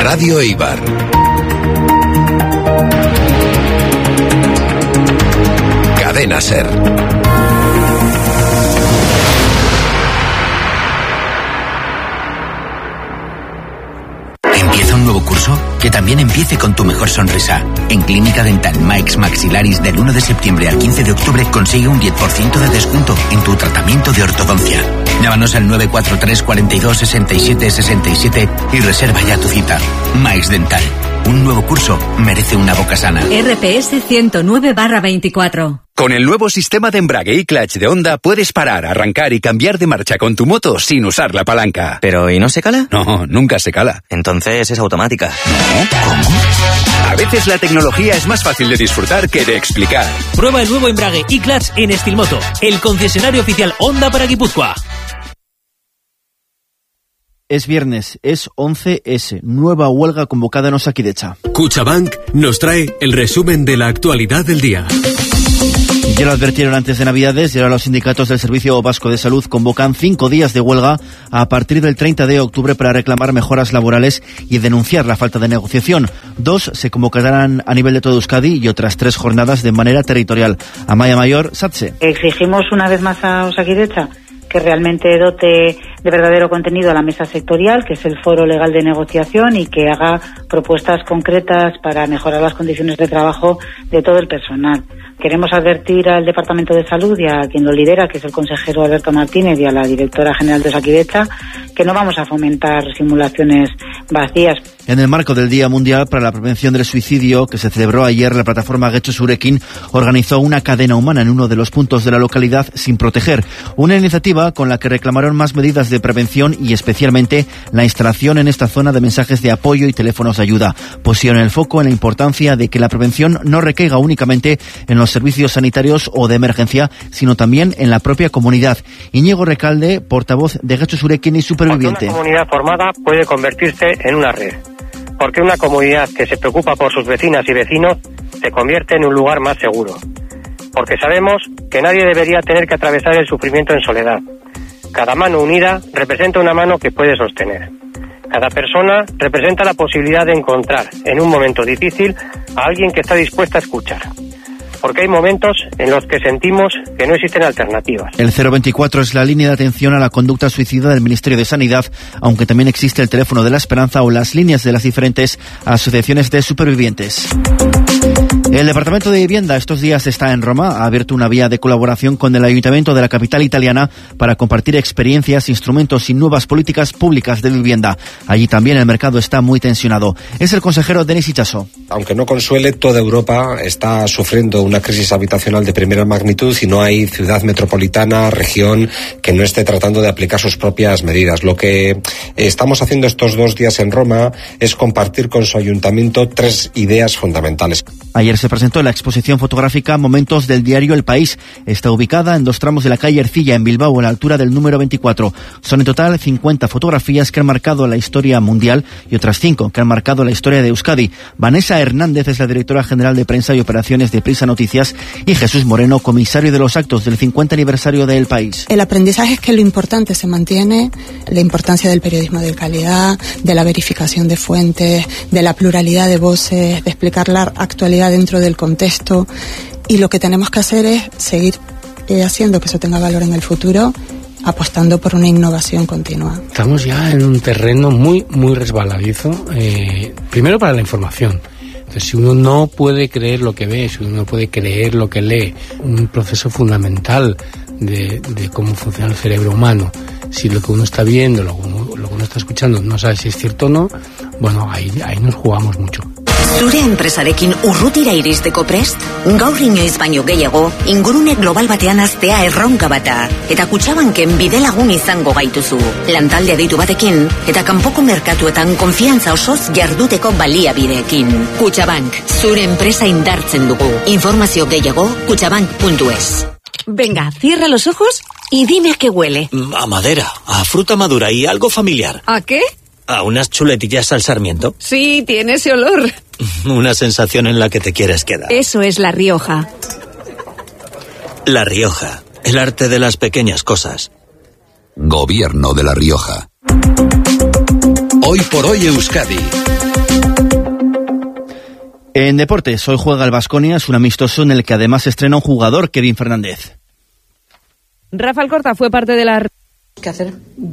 Radio Eibar. Cadena SER. ¿Empieza un nuevo curso? Que también empiece con tu mejor sonrisa. En Clínica Dental Mike's Maxilaris, del 1 de septiembre al 15 de octubre consigue un 10% de descuento en tu tratamiento de ortodoncia. Llámanos al 943 42 67 67 y reserva ya tu cita. Mike's Dental. Un nuevo curso merece una boca sana. RPS 109/24. Con el nuevo sistema de embrague y clutch de Honda puedes parar, arrancar y cambiar de marcha con tu moto sin usar la palanca. ¿Pero y no se cala? No, nunca se cala. Entonces es automática. ¿No? ¿Cómo? A veces la tecnología es más fácil de disfrutar que de explicar. Prueba el nuevo embrague y clutch en Estilmoto, el concesionario oficial Honda para Guipúzcoa. Es viernes, es 11S, nueva huelga convocada en Osakidecha. Cuchabank nos trae el resumen de la actualidad del día. Ya lo advirtieron antes de Navidades y ahora los sindicatos del Servicio Vasco de Salud convocan 5 días de huelga a partir del 30 de octubre para reclamar mejoras laborales y denunciar la falta de negociación. 2 se convocarán a nivel de todo Euskadi y otras 3 jornadas de manera territorial. Amaya Mayor, SATSE. Exigimos una vez más a Osakidecha que realmente dote de verdadero contenido a la mesa sectorial, que es el foro legal de negociación, y que haga propuestas concretas para mejorar las condiciones de trabajo de todo el personal. Queremos advertir al Departamento de Salud y a quien lo lidera, que es el consejero Alberto Martínez, y a la directora general de Osakidecha, que no vamos a fomentar simulaciones vacías. En el marco del Día Mundial para la Prevención del Suicidio, que se celebró ayer, la plataforma Getxo Zurekin organizó una cadena humana en uno de los puntos de la localidad Sin Proteger, una iniciativa con la que reclamaron más medidas de prevención y especialmente la instalación en esta zona de mensajes de apoyo y teléfonos de ayuda. Pusieron el foco en la importancia de que la prevención no recaiga únicamente en los servicios sanitarios o de emergencia, sino también en la propia comunidad. Íñigo Recalde, portavoz de Getxo Zurekin y superviviente. Porque una comunidad formada puede convertirse en una red. Porque una comunidad que se preocupa por sus vecinas y vecinos se convierte en un lugar más seguro. Porque sabemos que nadie debería tener que atravesar el sufrimiento en soledad. Cada mano unida representa una mano que puede sostener. Cada persona representa la posibilidad de encontrar, en un momento difícil, a alguien que está dispuesta a escuchar. Porque hay momentos en los que sentimos que no existen alternativas. El 024 es la línea de atención a la conducta suicida del Ministerio de Sanidad, aunque también existe el teléfono de la Esperanza o las líneas de las diferentes asociaciones de supervivientes. El Departamento de Vivienda estos días está en Roma, ha abierto una vía de colaboración con el Ayuntamiento de la capital italiana para compartir experiencias, instrumentos y nuevas políticas públicas de vivienda. Allí también el mercado está muy tensionado. Es el consejero Denis Itxaso. Aunque no consuele, toda Europa está sufriendo una crisis habitacional de primera magnitud y no hay ciudad metropolitana, región, que no esté tratando de aplicar sus propias medidas. Lo que estamos haciendo estos 2 días en Roma es compartir con su ayuntamiento 3 ideas fundamentales. Ayer se presentó la exposición fotográfica Momentos del diario El País. Está ubicada en 2 tramos de la calle Ercilla, en Bilbao, a la altura del número 24. Son en total 50 fotografías que han marcado la historia mundial y otras 5 que han marcado la historia de Euskadi. Vanessa Hernández es la directora general de prensa y operaciones de Prisa Noticias y Jesús Moreno, comisario de los actos del 50 aniversario de El País. El aprendizaje es que lo importante se mantiene, la importancia del periodismo de calidad, de la verificación de fuentes, de la pluralidad de voces, de explicar la actualidad dentro del contexto, y lo que tenemos que hacer es seguir haciendo que eso tenga valor en el futuro, apostando por una innovación continua. Estamos ya en un terreno muy resbaladizo, primero para la información. Entonces, si uno no puede creer lo que ve, si uno no puede creer lo que lee, un proceso fundamental de cómo funciona el cerebro humano, si lo que uno está viendo, lo que uno está escuchando, no sabe si es cierto o no, bueno, ahí nos jugamos mucho. Zure enpresarekin urrutira iristeko prest? Gaur inoiz baino gehiago, ingurune global batean haztea erronka bata. Eta Kutxabanken bidelagun izango gaituzu. Lantalde aditu batekin, eta kanpoko merkatuetan konfiantza osoz jarduteko baliabideekin. Kutxabank, zure enpresa indartzen dugu. Informazio gehiago, kutxabank.es. Venga, cierra los ojos y dime a qué huele. A madera, a fruta madura y algo familiar. ¿A qué? ¿A unas chuletillas al sarmiento? Sí, tiene ese olor. Una sensación en la que te quieres quedar. Eso es La Rioja. La Rioja, el arte de las pequeñas cosas. Gobierno de La Rioja. Hoy por hoy Euskadi. En deportes, hoy juega el Baskonia, es un amistoso en el que además estrena un jugador, Kevin Fernández. Rafa Alcorta fue parte de la... ¿Qué hacer?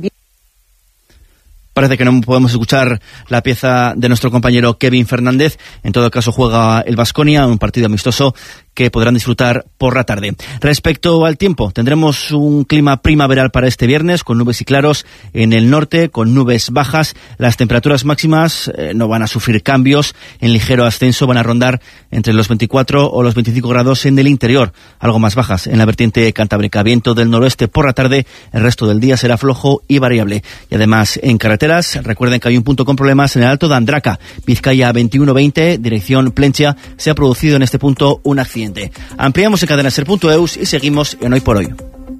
Parece que no podemos escuchar la pieza de nuestro compañero Kevin Fernández. En todo caso, juega el Baskonia, un partido amistoso que podrán disfrutar por la tarde. Respecto al tiempo, tendremos un clima primaveral para este viernes, con nubes y claros en el norte, con nubes bajas. Las temperaturas máximas no van a sufrir cambios. En ligero ascenso van a rondar entre los 24 o los 25 grados en el interior, algo más bajas en la vertiente cantábrica. Viento del noroeste por la tarde, el resto del día será flojo y variable. Y además, en carreteras, recuerden que hay un punto con problemas en el Alto de Andraca, Vizcaya 2120, dirección Plentzia. Se ha producido en este punto un accidente. Ampliamos en cadenaser.eus y seguimos en Hoy por Hoy.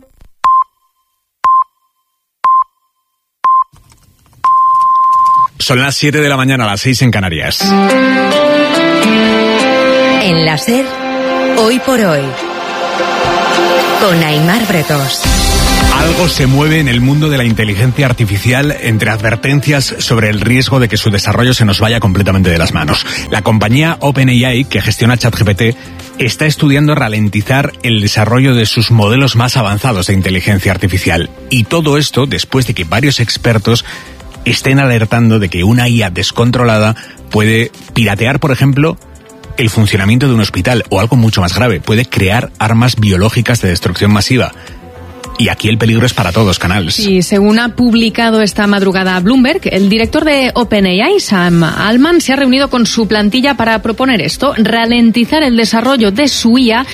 Son las 7 de la mañana, las 6 en Canarias. En la SER, Hoy por Hoy, con Aimar Bretos. Algo se mueve en el mundo de la inteligencia artificial entre advertencias sobre el riesgo de que su desarrollo se nos vaya completamente de las manos. La compañía OpenAI, que gestiona ChatGPT, está estudiando ralentizar el desarrollo de sus modelos más avanzados de inteligencia artificial. Y todo esto después de que varios expertos estén alertando de que una IA descontrolada puede piratear, por ejemplo, el funcionamiento de un hospital, o algo mucho más grave, puede crear armas biológicas de destrucción masiva. Y aquí el peligro es para todos, Canals. Y según ha publicado esta madrugada Bloomberg, el director de OpenAI, Sam Altman, se ha reunido con su plantilla para proponer esto, ralentizar el desarrollo de su IA